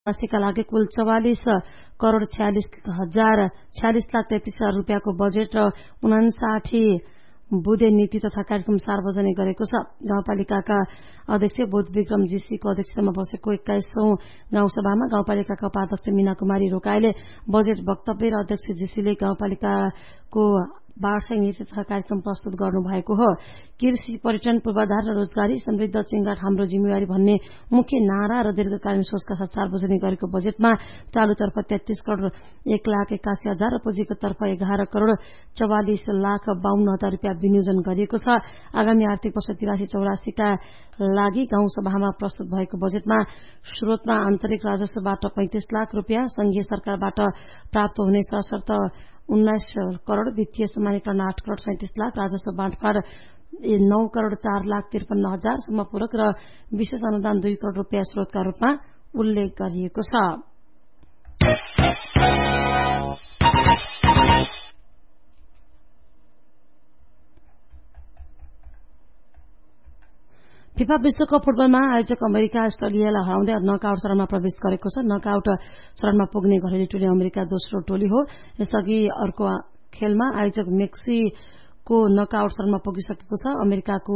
का लागि कुल 44,46,33,00,000 रुपियाँको बजेट र 59 बुधे नीति तथा कार्यक्रम सार्वजनिक गरेको छ। गाउँपालिकाका अध्यक्ष बोध विक्रम जीसीको अध्यक्षतामा बसेको 21औं गाउँसभामा गाउँपालिकाका उपाध्यक्ष मीना कुमारी रोकाईले बजेट वक्तव्य र अध्यक्ष जीसीले गाउँपालिकाको वार्षिक नीति तथा कार्यक्रम प्रस्तुत गर्नुभएको हो। कृषि, पर्यटन, पूर्वाधार र रोजगारी, समृद्ध चिंगाट हाम्रो जिम्मेवारी भन्ने मुख्य नारा र दीर्घकालीन सोचका साथ सार्वजनिक गरेको बजेटमा चालुतर्फ 33 करोड़ 1,81,000 र पुँजीको तर्फ 11 करोड़ 44,52,000 रुपियाँ विनियोजन गरिएको छ। आगामी आर्थिक वर्ष 83-84 का लागि गाउँसभामा प्रस्तुत भएको बजेटमा स्रोतमा आन्तरिक राजस्वबाट 35 लाख रुपियाँ, संघीय सरकारबाट प्राप्त हुने सशर्त 19 करोड़, वित्तीय समानीकरण 8 करोड़ 37 लाख, राजस्व बाँडफाँड 9 करोड़ 4,53,000 सम्म पूरक र विशेष अनुदान 2 करोड़ रुपियाँ स्रोतका रूपमा उल्लेख गरिएको छ। फिफा विश्वकप फुटबलमा आयोजक अमेरिका अस्ट्रेलियालाई हराउँदै नकआउट चरणमा प्रवेश गरेको छ। नकआउट चरणमा पुग्ने घरेलु टोली अमेरिका दोस्रो टोली हो। यसअघि अर्को खेलमा आयोजक मेक्सिको नकआउट चरणमा पुगिसकेको छ। अमेरिकाको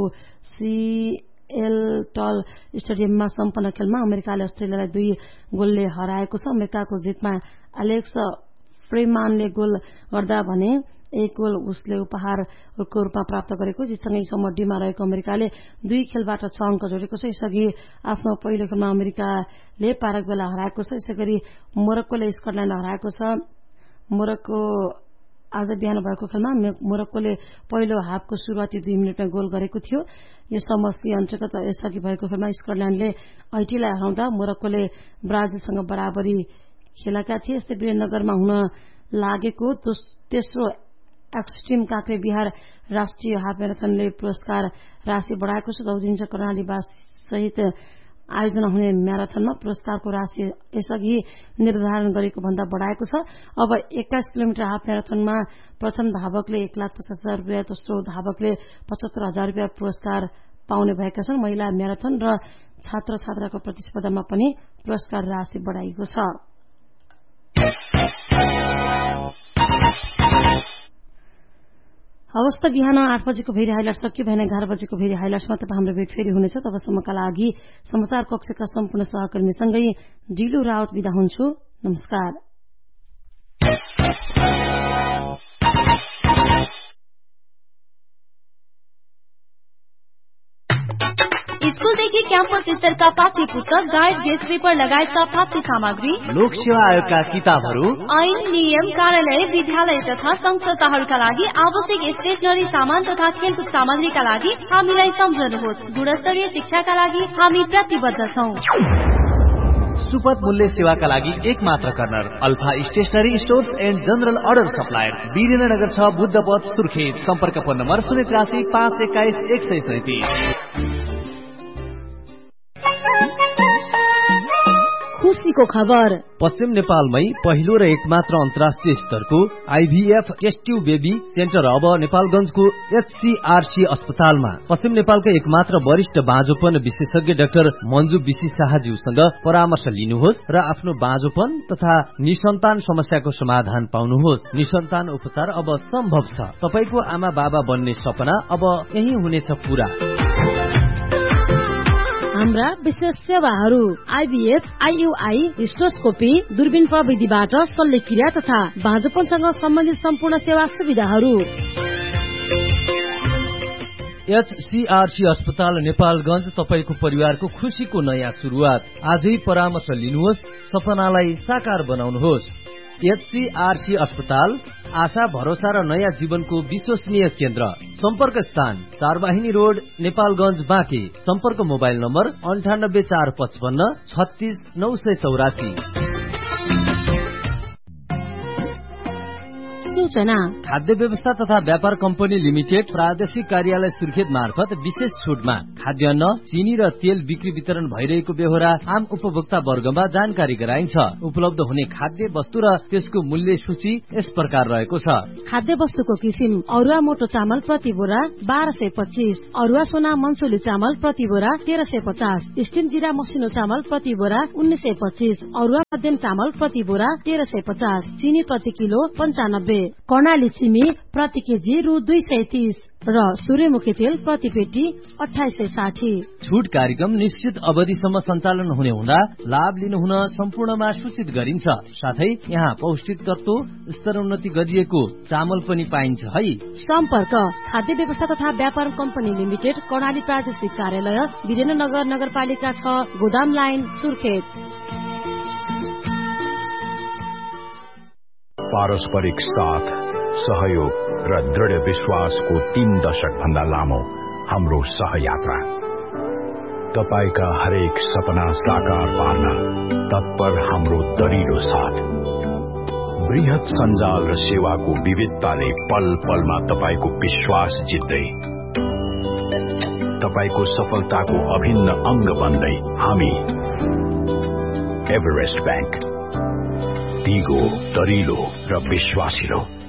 सिएटल स्टेडियममा सम्पन्न खेलमा अमेरिकाले अस्ट्रेलियालाई 2 गोलले हराएको छ। अमेरिकाको जितमा एलेक्स फ्रीमानले गोल गर्दा भने 1 गोल उसले उपहारको रूपमा प्राप्त गरेको। जितसँगै सम्म डीमा रहेको अमेरिकाले 2 खेलबाट 6 अंक जोडेको छ। यसअघि आफ्नो पहिलो खेलमा अमेरिकाले पाराग्वेलाई हराएको छ। यसैगरी मोरक्कोले स्कटल्याण्डलाई हराएको छ। मोरक्को आज बिहान भएको खेलमा मोरक्कोले पहिलो हाफको सुरुवाती 2 मिनेटमा गोल गरेको थियो। यो समष्टि अन्तर्गत यसअघि भएको खेलमा स्कटल्याण्डले हैटीलाई हराउँदा मोरक्कोले ब्राजिलसँग बराबरी खेलेका थिए। यस्तै वीरनगरमा हुन लागेको तेस्रो एक्सट्रिम काँक्रे बिहार राष्ट्रिय हाफ म्याराथनले पुरस्कार राशि बढाएको छ। दौदिन्छ कर्णाली बास सहित आयोजना हुने म्याराथनमा पुरस्कारको राशि यसअघि निर्धारण गरेको भन्दा बढाएको छ। अब 21 किलोमिटर हाफ म्याराथनमा प्रथम धावकले 1,50,000 रुपियाँ, दोस्रो धावकले 75,000 रुपियाँ पुरस्कार पाउने भएका छन्। महिला म्याराथन र छात्र छात्राको प्रतिस्पर्धामा पनि पुरस्कार राशि बढाइएको छ। अवस्था बिहान 8 बजेको भेरी हाइलाइट सकियो। बिहान 11 बजेको भेरी हाइलाइट्समा तपाईँ हाम्रो भेट फेरि हुनेछ। तबसम्मका लागि समाचार कक्षका सम्पूर्ण सहकर्मीसँगै डिलु रावत बिदा हुन्छु। नमस्कार। स्कूलदेखि क्याम्पस स्तरका पाठ्य पुस्तक, गाइड, गेस्ट पेपर लगायतका पाठ्य सामग्री, लोक सेवा आयोगका किताबहरू, ऐन, नियम, कार्यालय, विद्यालय तथा संघ संस्थाहरूका लागि आवश्यक स्टेशनरी सामान तथा खेलकुद सामग्रीका लागि हामीलाई सम्झनुहोस्। गुणस्तरीय शिक्षाका लागि हामी प्रतिबद्ध छौं। सुपथ मूल्य सेवाका लागि एक मात्र corner alpha stationery stores and general order supplier, Birendranagar 6, बुद्धपथ, Surkhet. सम्पर्क फोन नम्बर 083 521 137। खुशीको खबर, पश्चिम नेपालमै पहिलो र एकमात्र अन्तर्राष्ट्रिय स्तरको IVF test tube baby centre अब नेपालगञ्जको एचसीआरसी अस्पतालमा। पश्चिम नेपालका एकमात्र वरिष्ठ बाँझोपन विशेषज्ञ डाक्टर मन्जु बिसी शाहज्यूसँग परामर्श लिनुहोस् र आफ्नो बाँझोपन तथा निसन्तान समस्याको समाधान पाउनुहोस्। निसन्तान उपचार अब सम्भव छ। तपाईको आमा बाबा बन्ने सपना अब यही हुनेछ पूरा। हाम्रा विशेष सेवाहरू आइभीएफ, आइयुआई, हिस्टोस्कोपी, दूरबीन प्रविधिबाट शल्यक्रिया तथा बाँझोपनसँग सम्बन्धित सम्पूर्ण सेवा सुविधाहरू। एचसीआरसी अस्पताल नेपालगञ्ज, तपाईको परिवारको खुशीको नयाँ सुरुवात। आजै परामर्श लिनुहोस्, सपनालाई साकार बनाउनुहोस्। एचसीआरसी अस्पताल आशा, भरोसा र नयाँ जीवनको विश्वसनीय केन्द्र। सम्पर्क स्थान 4 वाहिनी रोड, नेपालगञ्ज, बाँके। सम्पर्क मोबाइल नम्बर 9845 36 984। सूचना। खाद्य व्यवस्था तथा व्यापार कम्पनी लिमिटेड प्रादेशिक कार्यालय सुर्खेत मार्फत विशेष छुटमा खाद्यान्न, चिनी र तेल बिक्री वितरण भइरहेको बेहोरा आम उपभोक्ता वर्गमा जानकारी गराइन्छ। उपलब्ध हुने खाद्य वस्तु र त्यसको मूल्य सूची यस प्रकार रहेको छ। खाद्य वस्तुको किसिम: अरुवा मोटो चामल प्रति बोरा 1225, अरुवा सोना मनसुली चामल प्रति बोरा 1350, स्टिम जिरा मसिनो चामल प्रति बोरा 1925, अरुवा मध्यम चामल प्रति बोरा 1350, चिनी प्रति किलो 95, कर्णाली सिमी प्रति केजी रु 230 र सूर्यमुखी तेल प्रति पेटी 2860। छुट कार्यक्रम निश्चित अवधिसम्म सञ्चालन हुने हुँदा लाभ लिनुहुन सम्पूर्णमा सूचित गरिन्छ। साथै यहाँ पौष्टिक तत्व स्तरोन्नति गरिएको चामल पनि पाइन्छ है। सम्पर्क: खाद्य व्यवस्था तथा व्यापार कम्पनी लिमिटेड, कर्णाली प्रादेशिक कार्यालय, वीरेन्द्रनगर नगरपालिका 6, गोदाम लाइन, सुर्खेत। पारस्परिक साथ, सहयोग र दृढ़ विश्वासको 3 दशक भन्दा लामो हाम्रो सहयात्रा। तपाईका हरेक सपना साकार पार्न तत्पर हाम्रो दरिलो साथ। बृहत सञ्जाल र सेवाको विविधताले पल पलमा तपाईको विश्वास जित्दै, तपाईको सफलताको अभिन्न अंग बन्दै हामी एभरेस्ट बैंक, दिगो, दरिलो र विश्वासिलो।